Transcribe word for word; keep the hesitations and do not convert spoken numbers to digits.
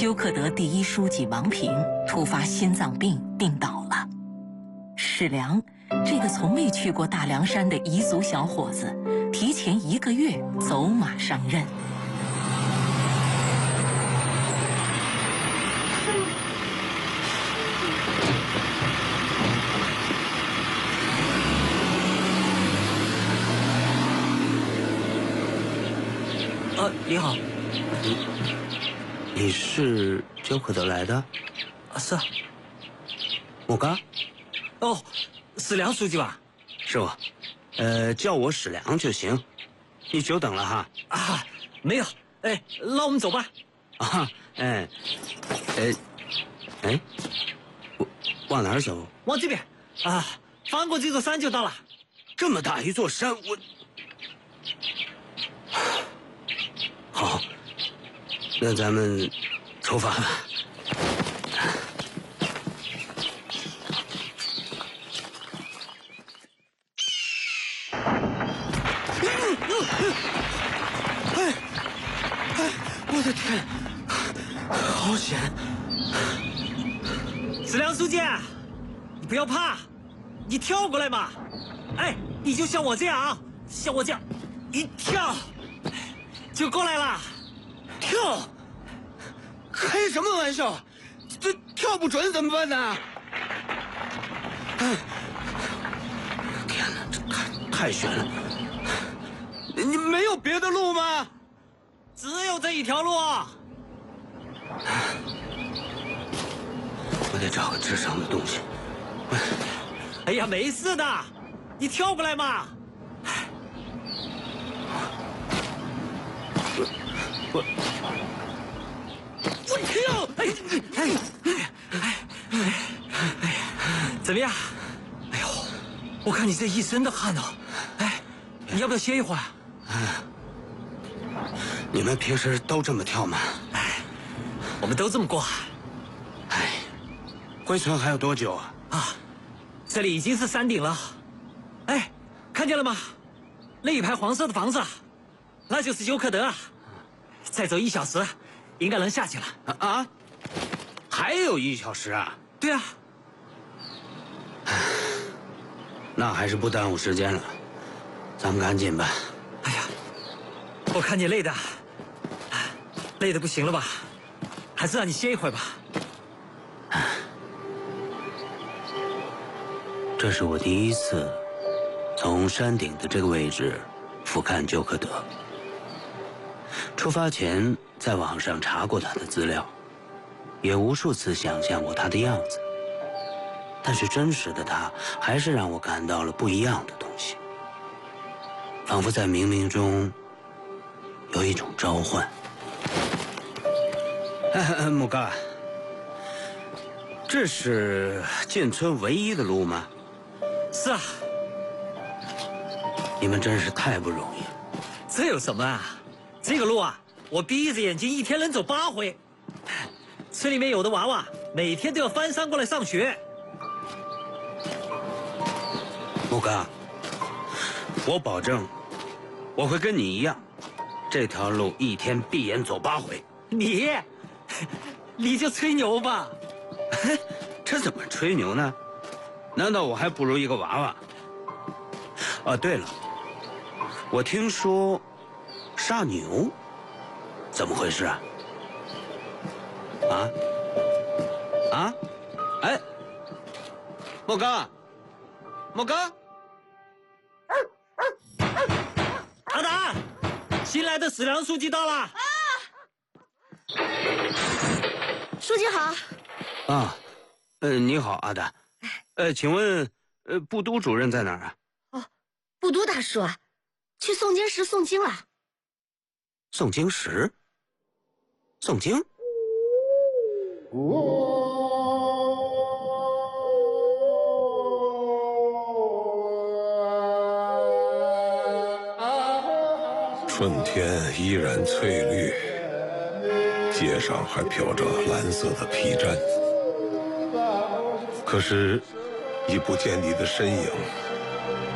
纠克德第一书记王平突发心脏病病倒了。史良，这个从未去过大凉山的彝族小伙子，提前一个月走马上任。 呃，你好， 你你是纠克德来的？ 啊，是啊。 木嘎？ 哦，史良书记吧？ 是我，呃，叫我史良就行。你久等了哈。 啊，没有。哎，那我们走吧。 啊，哎，哎，哎，我往哪儿走？ 往这边。啊，翻过这座山就到了。 这么大一座山，我。好，那咱们出发吧。哎，哎，我的天，好险！ 史良书记，你不要怕，你跳过来嘛。哎，你就像我这样啊，像我这样，一跳。就过来了， 跳？开什么玩笑？这跳不准怎么办呢？哎，天哪，这太太悬了！你没有别的路吗？ 只有这一条路。 我得找个支撑的东西。 哎呀，没事的，你跳过来嘛。 我我跳！哎哎哎哎哎， 怎么样？哎呦，我看你这一身的汗呢。哎，你要不要歇一会儿？ 哎，你们平时都这么跳吗？ 哎，我们都这么过。 哎，回村还有多久啊？ 啊，这里已经是山顶了。哎，看见了吗？那一排黄色的房子，那就是纠克德。再走一小时，应该能下去了。 啊啊！还有一小时啊？ 对啊。 那还是不耽误时间了，咱们赶紧吧。 哎呀，我看你累的，累的不行了吧？还是让你歇一会儿吧。 这是我第一次从山顶的这个位置俯瞰纠克德。出发前在网上查过他的资料，也无数次想象过他的样子，但是真实的他还是让我感到了不一样的东西，仿佛在冥冥中有一种召唤。木嘎，这是进村唯一的路吗？ 是啊。 你们真是太不容易。 这有什么啊？这个路啊，我闭着眼睛一天能走八回。村里面有的娃娃每天都要翻山过来上学。 木嘎，我保证，我会跟你一样，这条路一天闭眼走八回。 你，你就吹牛吧。 这怎么吹牛呢？难道我还不如一个娃娃？啊，对了，我听说杀牛，怎么回事啊？啊？啊？哎，木嘎，木嘎， 阿达，新来的史良书记到了。啊！ 书记好。 啊，呃，你好，阿达。呃，请问，呃，部督主任在哪儿啊？ 哦，部督大叔啊，去诵经石诵经了。 诵经石？诵经？ 春天依然翠绿，街上还飘着蓝色的披毡，可是已不见你的身影。